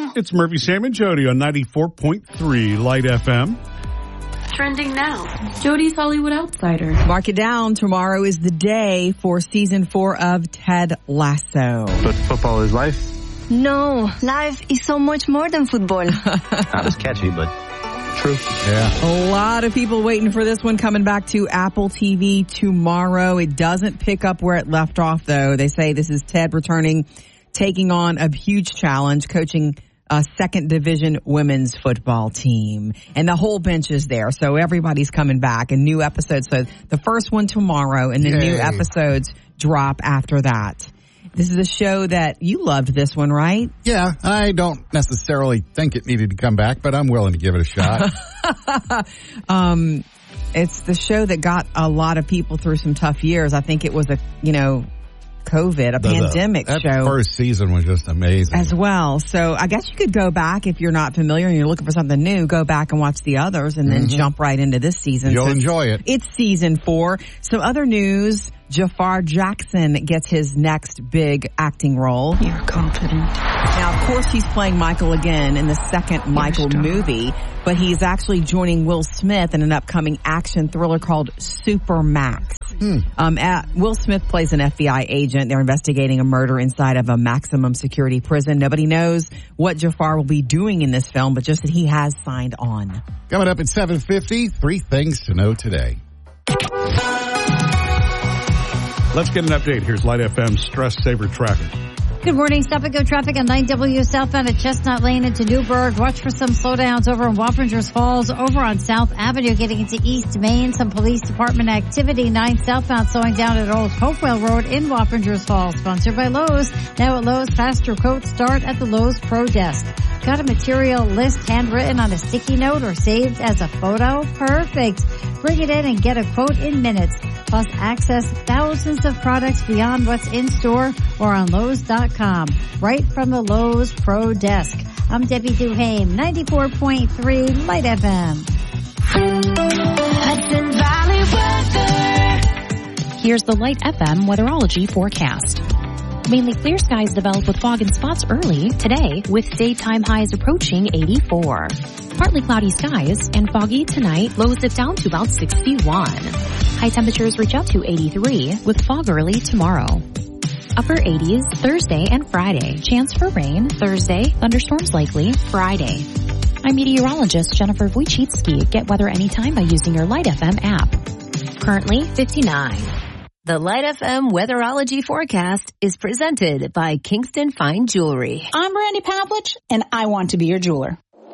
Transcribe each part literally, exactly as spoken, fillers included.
It's Murphy, Sam, and Jody on ninety-four point three Light F M. Trending now, Jody's Hollywood Outsider. Mark it down. Tomorrow is the day for season four of Ted Lasso. But football is life? No, life is so much more than football. Not as catchy, but true. Yeah. A lot of people waiting for this one coming back to Apple T V tomorrow. It doesn't pick up where it left off, though. They say this is Ted returning, taking on a huge challenge, coaching a second division women's football team. And the whole bench is there. So everybody's coming back. And new episodes. So the first one tomorrow and the Yay. new episodes drop after that. This is a show that you loved this one, right? Yeah, I don't necessarily think it needed to come back, but I'm willing to give it a shot. um, it's the show that got a lot of people through some tough years. I think it was a, you know, COVID, a The- the- pandemic that show. first season was just amazing. As well. So I guess you could go back if you're not familiar and you're looking for something new, go back and watch the others and then Mhm. jump right into this season. You'll So enjoy it. It's season four. Some other news, Jafar Jackson gets his next big acting role. You're confident. Now, of course, he's playing Michael again in the second Michael strong. movie, but he's actually joining Will Smith in an upcoming action thriller called Supermax. Hmm. Um, at, Will Smith plays an F B I agent. They're investigating a murder inside of a maximum security prison. Nobody knows what Jafar will be doing in this film, but just that he has signed on. Coming up at seven fifty, three things to know today. Let's get an update. Here's Light F M's Stress Saver Traffic. Good morning. Stop and go traffic on nine W southbound at Chestnut Lane into Newburgh. Watch for some slowdowns over in Wappingers Falls. Over on South Avenue getting into East Main. Some police department activity. nine southbound slowing down at Old Hopewell Road in Wappingers Falls. Sponsored by Lowe's. Now at Lowe's, faster quotes start at the Lowe's Pro Desk. Got a material list handwritten on a sticky note or saved as a photo? Perfect. Bring it in and get a quote in minutes. Plus access thousands of products beyond what's in store or on Lowe's dot com. Right from the Lowe's Pro Desk. I'm Debbie Duhame, ninety-four point three Light F M. Hudson Valley weather. Here's the Light F M weatherology forecast. Mainly clear skies develop with fog in spots early today with daytime highs approaching eighty-four. Partly cloudy skies and foggy tonight, lows dip down to about sixty-one. High temperatures reach up to eighty-three with fog early tomorrow. Upper eighties Thursday and Friday. Chance for rain Thursday, thunderstorms likely Friday. I'm meteorologist Jennifer Wojcicki. Get weather anytime by using your Light F M app. Currently fifty-nine. The Light F M weatherology forecast is presented by Kingston Fine Jewelry. I'm Brandy Pavlich, and I want to be your jeweler.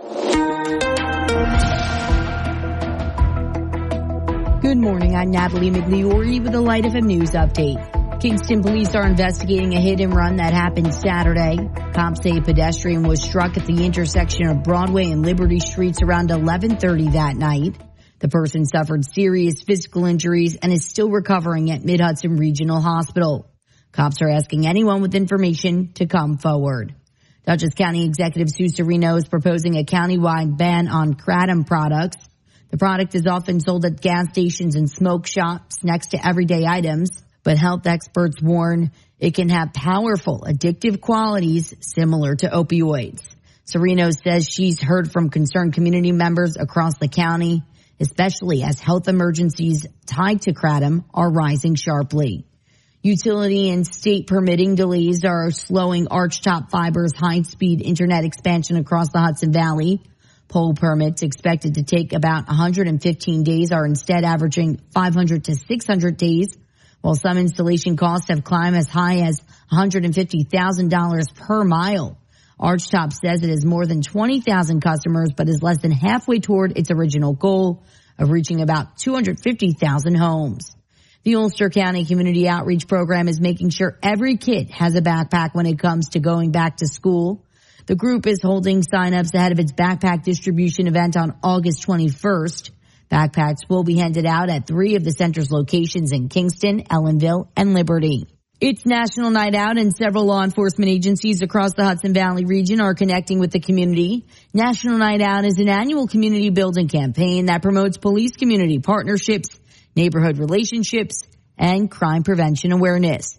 Good morning, I'm Natalie Migliori with the Light F M News Update. Kingston police are investigating a hit and run that happened Saturday. Cops say a pedestrian was struck at the intersection of Broadway and Liberty Streets around eleven thirty that night. The person suffered serious physical injuries and is still recovering at Mid-Hudson Regional Hospital. Cops are asking anyone with information to come forward. Dutchess County Executive Sue Serino is proposing a countywide ban on kratom products. The product is often sold at gas stations and smoke shops next to everyday items, but health experts warn it can have powerful addictive qualities similar to opioids. Serino says she's heard from concerned community members across the county, especially as health emergencies tied to kratom are rising sharply. Utility and state permitting delays are slowing Archtop Fiber's high-speed internet expansion across the Hudson Valley. Pole permits expected to take about one hundred fifteen days are instead averaging five hundred to six hundred days, while some installation costs have climbed as high as one hundred fifty thousand dollars per mile. Archtop says it has more than twenty thousand customers, but is less than halfway toward its original goal of reaching about two hundred fifty thousand homes. The Ulster County Community Outreach Program is making sure every kid has a backpack when it comes to going back to school. The group is holding sign-ups ahead of its backpack distribution event on August twenty-first. Backpacks will be handed out at three of the center's locations in Kingston, Ellenville, and Liberty. It's National Night Out, and several law enforcement agencies across the Hudson Valley region are connecting with the community. National Night Out is an annual community building campaign that promotes police-community partnerships, neighborhood relationships, and crime prevention awareness.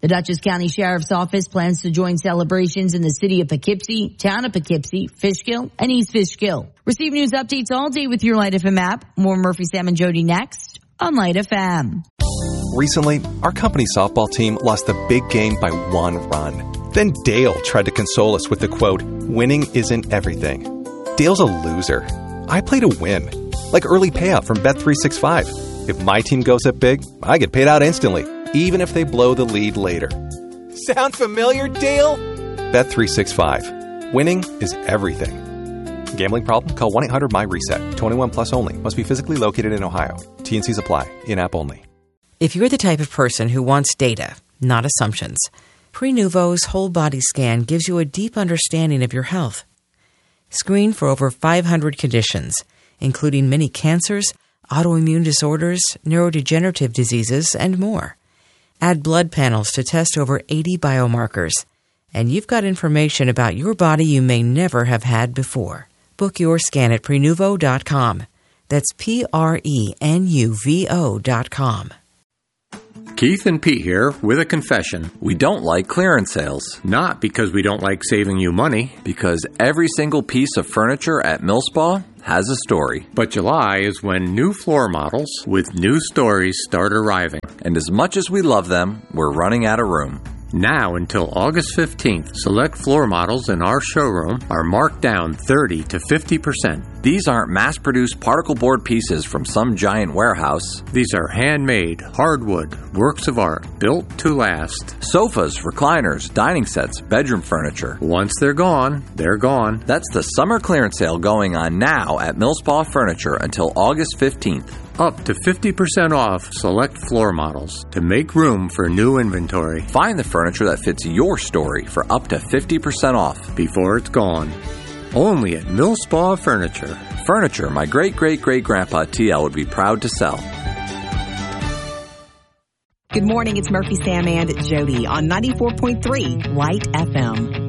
The Dutchess County Sheriff's Office plans to join celebrations in the city of Poughkeepsie, town of Poughkeepsie, Fishkill, and East Fishkill. Receive news updates all day with your Light F M app. More Murphy, Sam, and Jody next on Light F M. Recently, our company softball team lost the big game by one run. Then Dale tried to console us with the quote, "Winning isn't everything." Dale's a loser. I play to win. Like early payout from Bet three sixty-five. If my team goes up big, I get paid out instantly, even if they blow the lead later. Sound familiar, Dale? Bet three sixty-five. Winning is everything. Gambling problem? Call one eight hundred M Y reset. twenty-one plus only. Must be physically located in Ohio. T and Cs apply. In-app only. If you're the type of person who wants data, not assumptions, Prenuvo's whole body scan gives you a deep understanding of your health. Screen for over five hundred conditions, including many cancers, autoimmune disorders, neurodegenerative diseases, and more. Add blood panels to test over eighty biomarkers, and you've got information about your body you may never have had before. Book your scan at Prenuvo dot com. That's P R E N U V O dot com. Keith and Pete here with a confession. We don't like clearance sales. Not because we don't like saving you money. Because every single piece of furniture at Millspa has a story. But July is when new floor models with new stories start arriving. And as much as we love them, we're running out of room. Now until August fifteenth, select floor models in our showroom are marked down thirty to fifty percent. These aren't mass-produced particle board pieces from some giant warehouse. These are handmade, hardwood, works of art, built to last. Sofas, recliners, dining sets, bedroom furniture. Once they're gone, they're gone. That's the summer clearance sale going on now at Millspa Furniture until August fifteenth. Up to fifty percent off select floor models to make room for new inventory. Find the furniture that fits your story for up to fifty percent off before it's gone. Only at Millspa Furniture. Furniture my great-great-great-grandpa T L would be proud to sell. Good morning. It's Murphy, Sam, and Jody on ninety-four point three Light F M.